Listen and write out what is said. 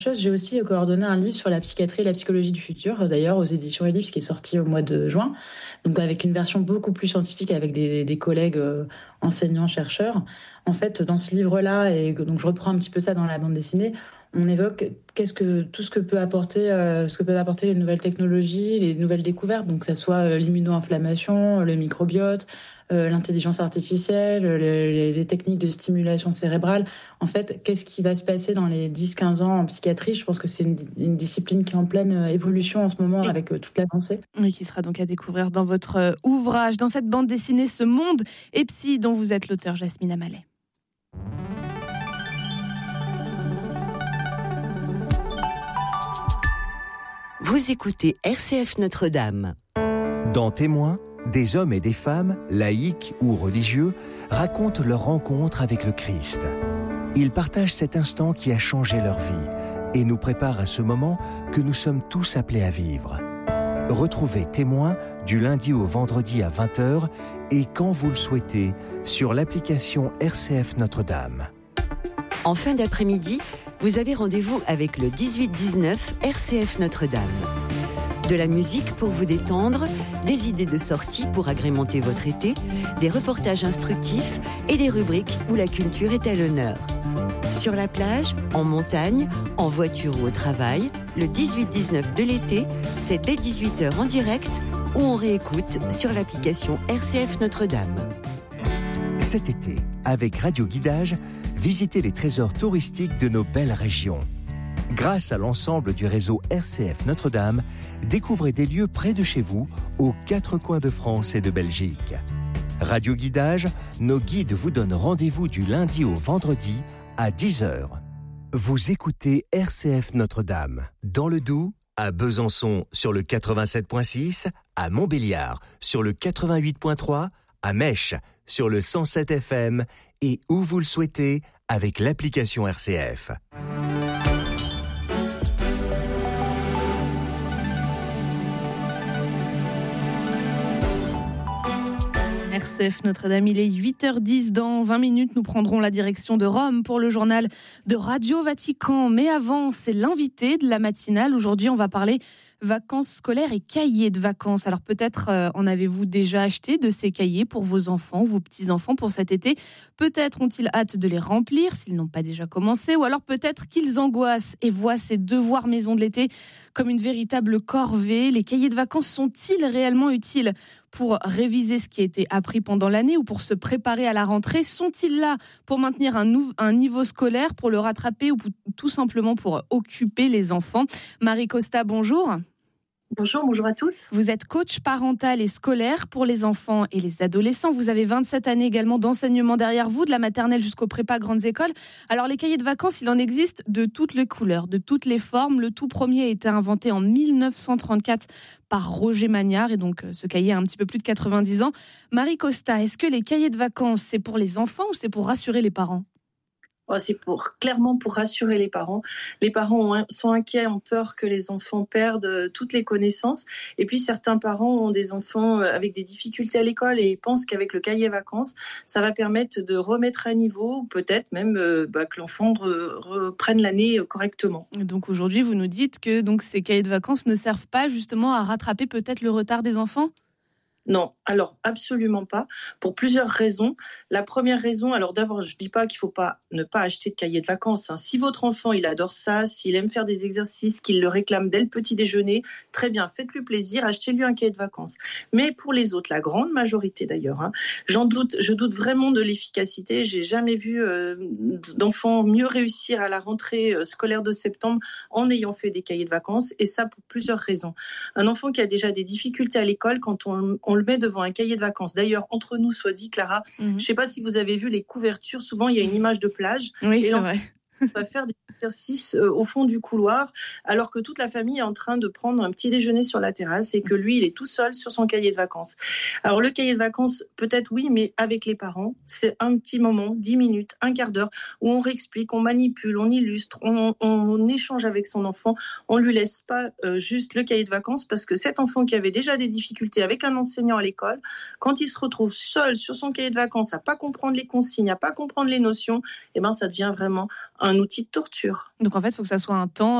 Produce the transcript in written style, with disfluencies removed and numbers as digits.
J'ai aussi coordonné un livre sur la psychiatrie et la psychologie du futur, d'ailleurs aux éditions Ellipse, qui est sorti au mois de juin, donc avec une version beaucoup plus scientifique avec des collègues enseignants, chercheurs. En fait, dans ce livre-là, et donc je reprends un petit peu ça dans la bande dessinée, on évoque tout ce que peuvent apporter les nouvelles technologies, les nouvelles découvertes, donc que ça soit l'immuno-inflammation, le microbiote, l'intelligence artificielle, les techniques de stimulation cérébrale. En fait, qu'est-ce qui va se passer dans les 10-15 ans en psychiatrie ? Je pense que c'est une discipline qui est en pleine évolution en ce moment avec toute l'avancée. Et qui sera donc à découvrir dans votre ouvrage, dans cette bande dessinée Ce Monde et Psy, dont vous êtes l'auteur, Jasmine Amallet. Vous écoutez RCF Notre-Dame. Dans Témoins, des hommes et des femmes, laïcs ou religieux, racontent leur rencontre avec le Christ. Ils partagent cet instant qui a changé leur vie et nous prépare à ce moment que nous sommes tous appelés à vivre. Retrouvez Témoins du lundi au vendredi à 20h et quand vous le souhaitez sur l'application RCF Notre-Dame. En fin d'après-midi, vous avez rendez-vous avec le 18-19 RCF Notre-Dame. De la musique pour vous détendre, des idées de sortie pour agrémenter votre été, des reportages instructifs et des rubriques où la culture est à l'honneur. Sur la plage, en montagne, en voiture ou au travail, le 18-19 de l'été, c'est dès 18h en direct ou on réécoute sur l'application RCF Notre-Dame. Cet été, avec Radio Guidage, visitez les trésors touristiques de nos belles régions. Grâce à l'ensemble du réseau RCF Notre-Dame, découvrez des lieux près de chez vous, aux 4 coins de France et de Belgique. Radio Guidage, nos guides vous donnent rendez-vous du lundi au vendredi à 10h. Vous écoutez RCF Notre-Dame, dans le Doubs, à Besançon sur le 87.6, à Montbéliard sur le 88.3, à Mèche sur le 107 FM et où vous le souhaitez avec l'application RCF. RCF Notre-Dame, il est 8h10. Dans 20 minutes, nous prendrons la direction de Rome pour le journal de Radio Vatican. Mais avant, c'est l'invité de la matinale. Aujourd'hui, on va parler vacances scolaires et cahiers de vacances. Alors peut-être en avez-vous déjà acheté de ces cahiers pour vos enfants ou vos petits-enfants pour cet été. Peut-être ont-ils hâte de les remplir s'ils n'ont pas déjà commencé. Ou alors peut-être qu'ils angoissent et voient ces devoirs maison de l'été comme une véritable corvée. Les cahiers de vacances sont-ils réellement utiles pour réviser ce qui a été appris pendant l'année ou pour se préparer à la rentrée? Sont-ils là pour maintenir un niveau scolaire, pour le rattraper ou tout simplement pour occuper les enfants? Marie Costa, bonjour. Bonjour à tous. Vous êtes coach parental et scolaire pour les enfants et les adolescents. Vous avez 27 années également d'enseignement derrière vous, de la maternelle jusqu'aux prépa grandes écoles. Alors les cahiers de vacances, il en existe de toutes les couleurs, de toutes les formes. Le tout premier a été inventé en 1934 par Roger Magnard et donc ce cahier a un petit peu plus de 90 ans. Marie Costa, est-ce que les cahiers de vacances, c'est pour les enfants ou c'est pour rassurer les parents ? C'est clairement pour rassurer les parents. Les parents sont inquiets, ont peur que les enfants perdent toutes les connaissances. Et puis certains parents ont des enfants avec des difficultés à l'école et pensent qu'avec le cahier vacances, ça va permettre de remettre à niveau, ou peut-être même que l'enfant reprenne l'année correctement. Donc aujourd'hui, vous nous dites que donc, ces cahiers de vacances ne servent pas justement à rattraper peut-être le retard des enfants ? Non, alors absolument pas, pour plusieurs raisons. La première raison, alors d'abord, je dis pas qu'il faut ne pas acheter de cahier de vacances. Si votre enfant, il adore ça, s'il aime faire des exercices, qu'il le réclame dès le petit déjeuner, très bien, faites-lui plaisir, achetez-lui un cahier de vacances. Mais pour les autres, la grande majorité d'ailleurs, je doute vraiment de l'efficacité. J'ai jamais vu d'enfants mieux réussir à la rentrée scolaire de septembre en ayant fait des cahiers de vacances, et ça pour plusieurs raisons. Un enfant qui a déjà des difficultés à l'école, quand on le met devant un cahier de vacances. D'ailleurs, entre nous, soit dit, Clara, je ne sais pas si vous avez vu les couvertures, souvent il y a une image de plage. Oui, c'est vrai. Va faire des exercices au fond du couloir, alors que toute la famille est en train de prendre un petit déjeuner sur la terrasse et que lui, il est tout seul sur son cahier de vacances. Alors, le cahier de vacances, peut-être oui, mais avec les parents, c'est un petit moment, 10 minutes, un quart d'heure, où on réexplique, on manipule, on illustre, on échange avec son enfant. On lui laisse pas juste le cahier de vacances, parce que cet enfant qui avait déjà des difficultés avec un enseignant à l'école, quand il se retrouve seul sur son cahier de vacances, à pas comprendre les consignes, à pas comprendre les notions, ça devient vraiment un outil de torture. Donc en fait, il faut que ça soit un temps